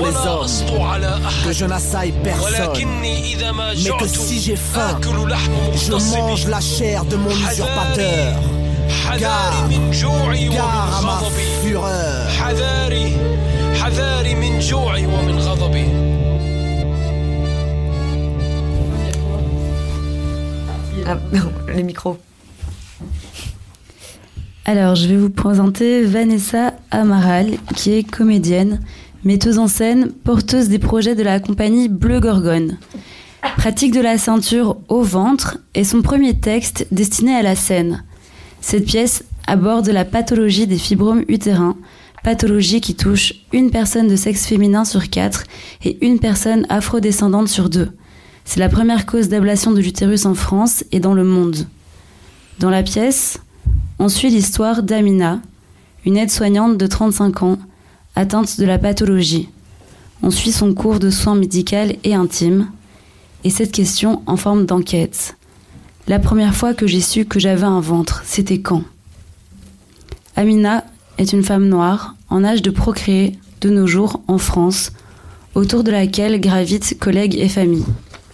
les hommes, que je n'assaille personne, mais que si j'ai faim, je mange la chair de mon usurpateur. Gare à ma fureur. Ah, les micros. Alors, je vais vous présenter Vanessa Amaral, qui est comédienne, metteuse en scène, porteuse des projets de la compagnie Bleu Gorgone. Pratique de la ceinture au ventre est son premier texte destiné à la scène. Cette pièce aborde la pathologie des fibromes utérins, pathologie qui touche une personne de sexe féminin sur 4 et une personne afrodescendante sur 2. C'est la première cause d'ablation de l'utérus en France et dans le monde. Dans la pièce, on suit l'histoire d'Amina, une aide-soignante de 35 ans, atteinte de la pathologie. On suit son cours de soins médicaux et intimes, et cette question en forme d'enquête. La première fois que j'ai su que j'avais un ventre, c'était quand ? Amina est une femme noire, en âge de procréer, de nos jours, en France, autour de laquelle gravitent collègues et familles.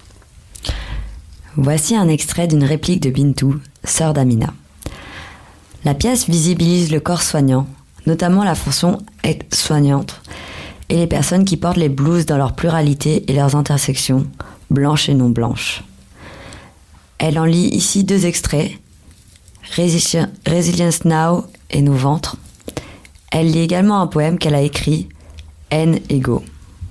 Voici un extrait d'une réplique de Bintou, sœur d'Amina. La pièce visibilise le corps soignant, notamment la fonction aide-soignante, et les personnes qui portent les blouses dans leur pluralité et leurs intersections, blanches et non blanches. Elle en lit ici 2 extraits, Resilience Now et Nos ventres. Elle lit également un poème qu'elle a écrit, Haine et Go.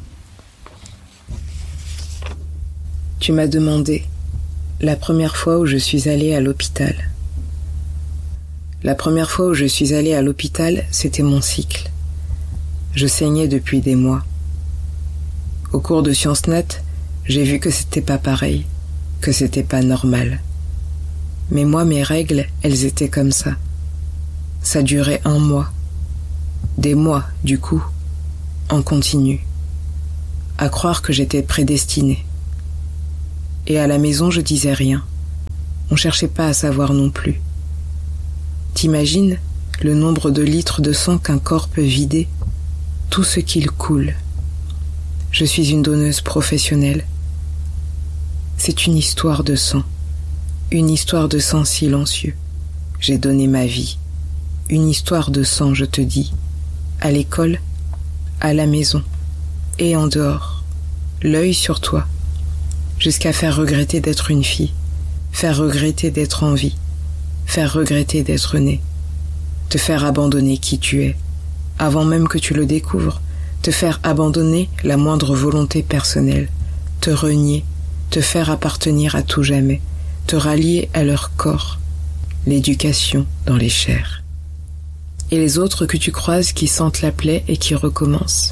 Tu m'as demandé la première fois où je suis allée à l'hôpital. La première fois où je suis allée à l'hôpital, c'était mon cycle. Je saignais depuis des mois. Au cours de Sciences Nat, j'ai vu que c'était pas pareil, que c'était pas normal. Mais moi, mes règles, elles étaient comme ça. Ça durait 1 mois. Des mois, du coup, en continu. À croire que j'étais prédestinée. Et à la maison, je disais rien. On cherchait pas à savoir non plus. T'imagines le nombre de litres de sang qu'un corps peut vider, tout ce qu'il coule. Je suis une donneuse professionnelle. C'est une histoire de sang silencieux. J'ai donné ma vie. Une histoire de sang, je te dis, à l'école, à la maison et en dehors. L'œil sur toi, jusqu'à faire regretter d'être une fille, faire regretter d'être en vie, faire regretter d'être né, te faire abandonner qui tu es, avant même que tu le découvres, te faire abandonner la moindre volonté personnelle, te renier, te faire appartenir à tout jamais, te rallier à leur corps, l'éducation dans les chairs. Et les autres que tu croises qui sentent la plaie et qui recommencent.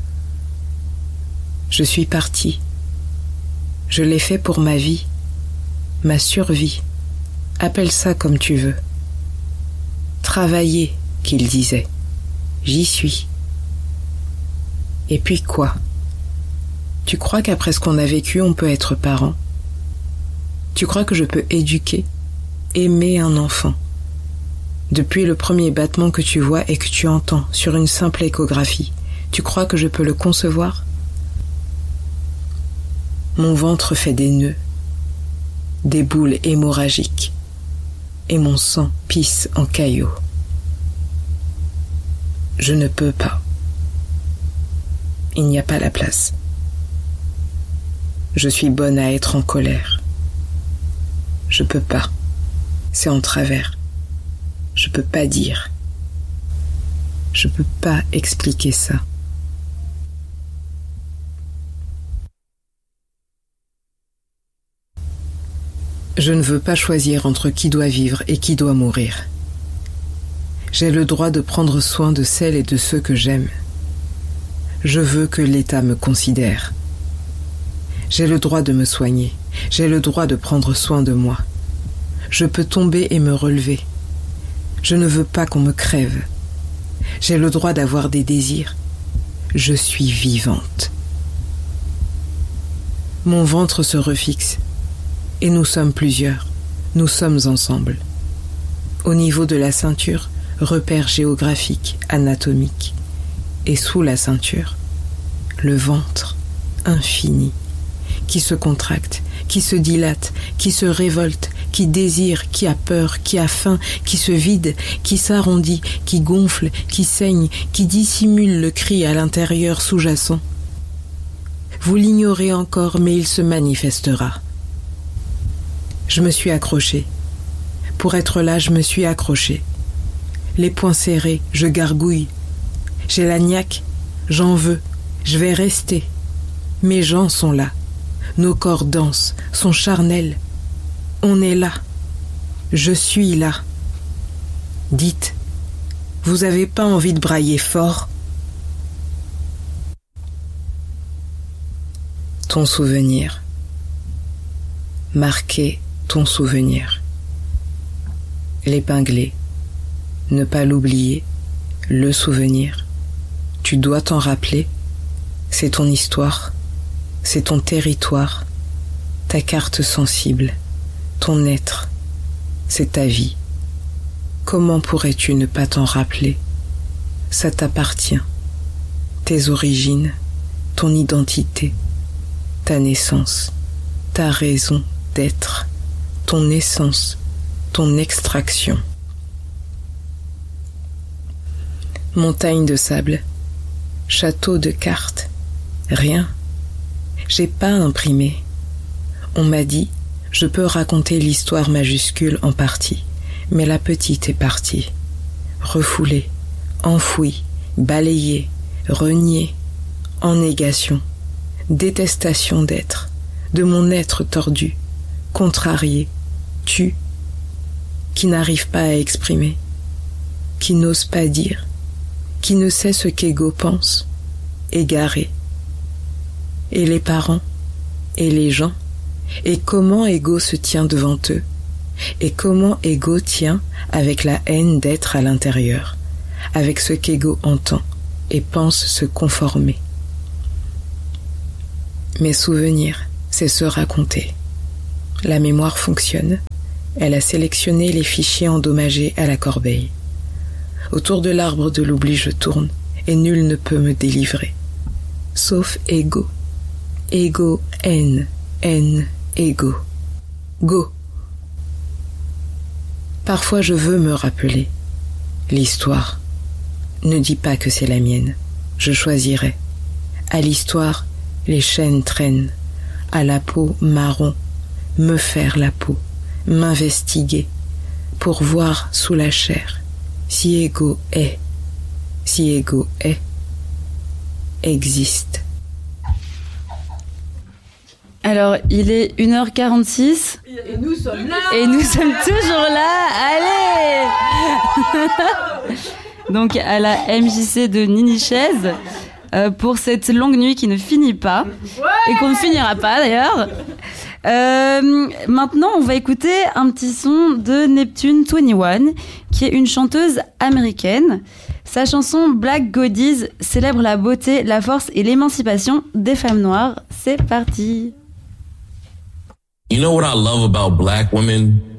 Je suis partie. Je l'ai fait pour ma vie, ma survie. Appelle ça comme tu veux. Travailler, qu'il disait. J'y suis. Et puis quoi ? Tu crois qu'après ce qu'on a vécu, on peut être parent ? Tu crois que je peux éduquer, aimer un enfant ? Depuis le premier battement que tu vois et que tu entends sur une simple échographie, tu crois que je peux le concevoir ? Mon ventre fait des nœuds, des boules hémorragiques, et mon sang pisse en caillots. Je ne peux pas. Il n'y a pas la place. Je suis bonne à être en colère. Je peux pas. C'est en travers. Je peux pas dire. Je peux pas expliquer ça. Je ne veux pas choisir entre qui doit vivre et qui doit mourir. J'ai le droit de prendre soin de celles et de ceux que j'aime. Je veux que l'État me considère. J'ai le droit de me soigner. J'ai le droit de prendre soin de moi. Je peux tomber et me relever. Je ne veux pas qu'on me crève. J'ai le droit d'avoir des désirs. Je suis vivante. Mon ventre se refixe. Et nous sommes plusieurs. Nous sommes ensemble. Au niveau de la ceinture, repère géographique, anatomique. Et sous la ceinture, le ventre, infini, qui se contracte, qui se dilate, qui se révolte, qui désire, qui a peur, qui a faim, qui se vide, qui s'arrondit, qui gonfle, qui saigne, qui dissimule le cri à l'intérieur sous-jacent. Vous l'ignorez encore, mais il se manifestera. Je me suis accrochée. Pour être là, je me suis accrochée. Les poings serrés, je gargouille. J'ai la niaque, j'en veux, je vais rester. Mes gens sont là. Nos corps dansent, sont charnels. On est là. Je suis là. Dites, vous avez pas envie de brailler fort? Ton souvenir. Marquer ton souvenir. L'épingler. Ne pas l'oublier. Le souvenir. Tu dois t'en rappeler. C'est ton histoire. C'est ton territoire. Ta carte sensible. Ton être. C'est ta vie. Comment pourrais-tu ne pas t'en rappeler? Ça t'appartient. Tes origines. Ton identité. Ta naissance. Ta raison d'être. Ton essence. Ton extraction. Montagne de sable. Château de cartes. Rien. J'ai pas imprimé. On m'a dit, je peux raconter l'histoire majuscule en partie, mais la petite est partie. Refoulée, enfouie, balayée, reniée, en négation, détestation d'être, de mon être tordu, contrarié, tu, qui n'arrive pas à exprimer, qui n'ose pas dire, qui ne sait ce qu'Ego pense, égaré. Et les parents, et les gens, et comment Ego se tient devant eux, et comment Ego tient avec la haine d'être à l'intérieur, avec ce qu'Ego entend et pense se conformer. Mes souvenirs, c'est se raconter. La mémoire fonctionne, elle a sélectionné les fichiers endommagés à la corbeille. Autour de l'arbre de l'oubli je tourne, et nul ne peut me délivrer, sauf Ego. Ego, haine, Ego. Go. Parfois je veux me rappeler. L'histoire. Ne dis pas que c'est la mienne. Je choisirai. À l'histoire, les chaînes traînent. À la peau marron, me faire la peau, m'investiguer, pour voir sous la chair si Ego est, existe. Alors, il est 1h46. Et nous sommes là. Et nous sommes toujours là. Allez. Donc, à la MJC de Ninichèze, pour cette longue nuit qui ne finit pas. Ouais. Et qu'on ne finira pas, d'ailleurs. Maintenant, on va écouter un petit son de Neptune 21, qui est une chanteuse américaine. Sa chanson Black Goddess célèbre la beauté, la force et l'émancipation des femmes noires. C'est parti. You know what I love about black women?